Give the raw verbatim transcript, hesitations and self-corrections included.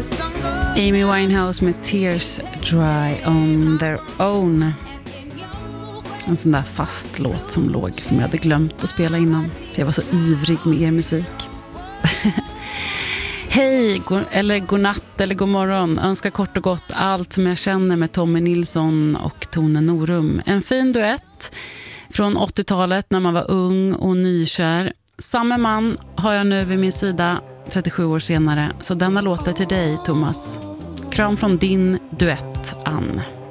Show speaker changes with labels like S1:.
S1: Amy Winehouse med Tears Dry on Their Own. En sån där fast låt som låg som jag hade glömt att spela innan. För jag var så ivrig med er musik. Hej, go- eller god natt eller god morgon. Önskar kort och gott allt som jag känner med Tommy Nilsson och Tone Norum. En fin duett från åttiotalet när man var ung och nykär. Samma man har jag nu vid min sida trettiosju år senare. Så denna låter till dig, Thomas. Kram från din duett, Ann.